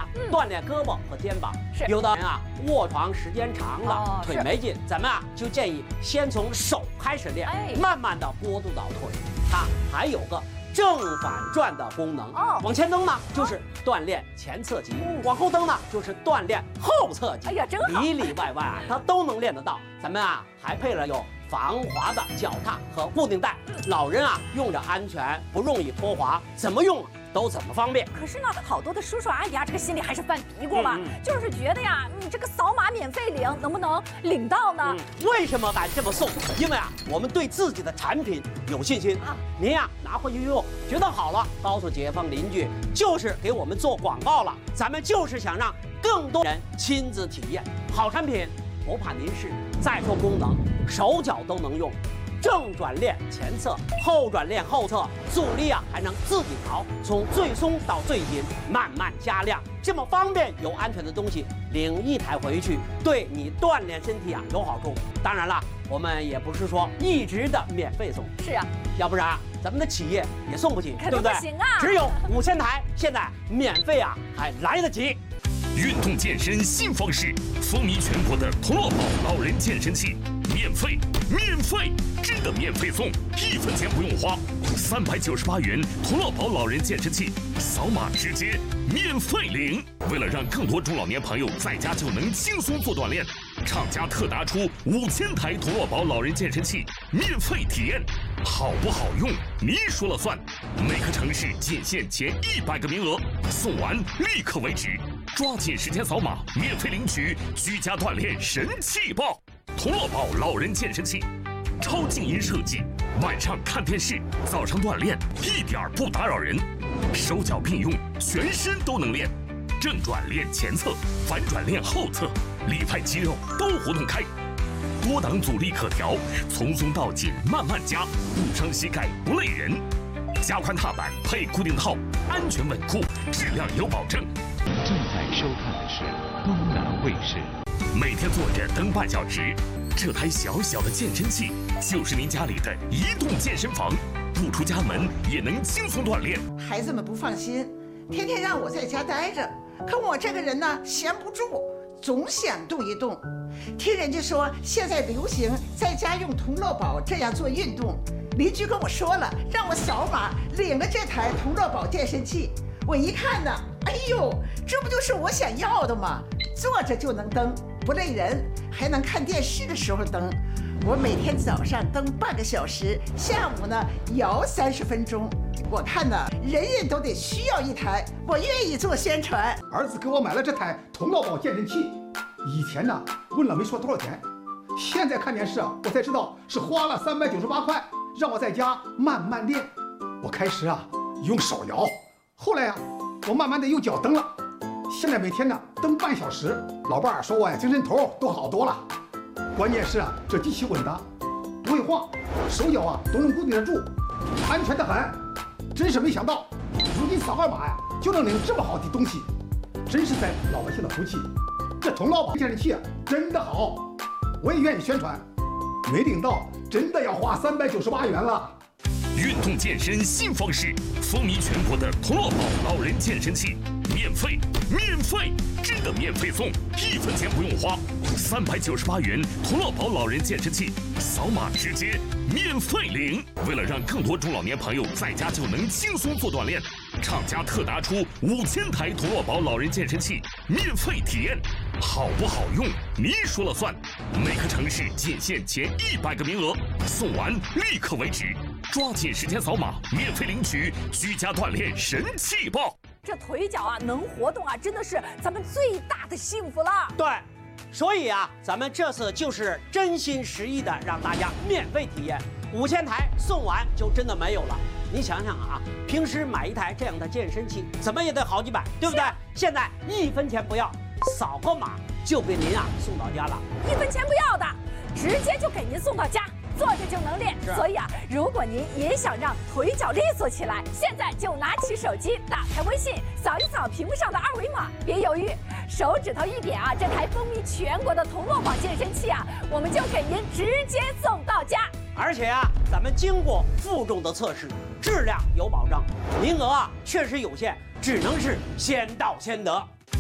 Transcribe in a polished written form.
锻炼胳膊和肩膀。 是有的人啊，卧床时间长了，腿没劲，咱们啊就建议先从手开始练，慢慢的过渡到腿。它还有个正反转的功能。往前蹬呢就是锻炼前侧肌，往后蹬呢就是锻炼后侧肌。 哎呀，真好！ 里里外外啊，它都能练得到。咱们啊还配了有防滑的脚踏和固定带，老人啊用着安全，不容易脱滑，怎么用都怎么方便。 可是呢，好多的叔叔阿姨啊，这个心里还是犯嘀咕嘛，就是觉得呀，你这个扫码免费领，能不能领到呢？ 为什么敢这么送？因为啊，我们对自己的产品有信心啊。您呀拿回去用，觉得好了，告诉街坊邻居，就是给我们做广告了。咱们就是想让更多人亲自体验好产品，不怕您试。再说功能，手脚都能用。正转练前侧，后转练后侧，阻力啊还能自己调，从最松到最紧，慢慢加量，这么方便又安全的东西，领一台回去，对你锻炼身体啊有好处。当然了，我们也不是说一直的免费送， 是啊， 要不然咱们的企业也送不起， 对不对？不行啊， 只有5000台，现在免费啊还来得及。 运动健身新方式，风靡全国的同乐宝老人健身器，免费，真的免费送，1分钱不用花，398元同乐宝老人健身器，扫码直接免费领。为了让更多中老年朋友在家就能轻松做锻炼，厂家特拿出5000台同乐宝老人健身器免费体验，好不好用您说了算。每个城市仅限前100个名额，送完立刻为止。抓紧时间扫码，免费领取居家锻炼神器包。同乐宝老人健身器，超静音设计，晚上看电视，早上锻炼，一点不打扰人。手脚并用，全身都能练。正转练前侧，反转练后侧，里外肌肉都活动开。多档阻力可调，从松到紧慢慢加，不伤膝盖不累人。加宽踏板配固定套，安全稳固，质量有保证。 正在收看的是东南卫视。 每天坐着蹬半小时，这台小小的健身器就是您家里的移动健身房，不出家门也能轻松锻炼。 孩子们不放心，天天让我在家待着，可我这个人呢闲不住，总想动一动。听人家说现在流行在家用同乐宝这样做运动，邻居跟我说了，让我扫码领了这台同乐宝健身器。我一看呢，哎呦，这不就是我想要的吗？坐着就能蹬，不累人，还能看电视的时候蹬。我每天早上蹬半个小时，下午呢摇30分钟。我看呢，人人都得需要一台，我愿意做宣传。 儿子给我买了这台同乐宝健身器，以前呢问了没说多少钱，现在看电视啊，我才知道是花了398块，让我在家慢慢练。我开始啊用手摇，后来啊我慢慢的用脚蹬了，现在每天呢蹬半小时。老伴儿说我呀精神头都好多了。关键是啊这机器稳当，不会晃，手脚啊都能固定得住，安全得很。真是没想到，如今扫个码呀就能领这么好的东西，真是在老百姓的福气。这同乐宝健身器啊真的好，我也愿意宣传。没领到真的要花398元了。 运动健身新方式，风靡全国的同乐宝老人健身器，免费，真的免费送，1分钱不用花，398元同乐宝老人健身器，扫码直接免费领。为了让更多中老年朋友在家就能轻松做锻炼，厂家特拿出5000台同乐宝老人健身器免费体验，好不好用您说了算。每个城市仅限前100个名额，送完立刻为止。抓紧时间扫码，免费领取居家锻炼神器包。 这腿脚啊能活动啊，真的是咱们最大的幸福了。 对，所以啊，咱们这次就是真心实意的让大家免费体验，5000台送完就真的没有了。你想想啊，平时买一台这样的健身器，怎么也得好几百，对不对？现在1分钱不要，扫个码就给您啊送到家了 ，1分钱不要的，直接就给您送到家。坐着就能练，所以啊，如果您也想让腿脚利索起来，现在就拿起手机，打开微信，扫一扫屏幕上的2维码，别犹豫，手指头一点啊，这台风靡全国的同乐宝健身器啊，我们就给您直接送到家。 而且啊，咱们经过负重的测试，质量有保障，名额啊确实有限，只能是先到先得。